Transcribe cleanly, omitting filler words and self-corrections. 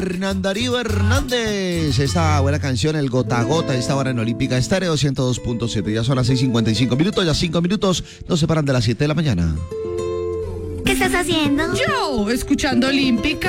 Hernán Darío Hernández. Esta buena canción, el Gota a Gota, esta hora en Olímpica Estéreo 102.7. Ya son las 6:55 minutos, ya 5 minutos nos separan de las 7 de la mañana. ¿Qué estás haciendo? Yo, escuchando Olímpica.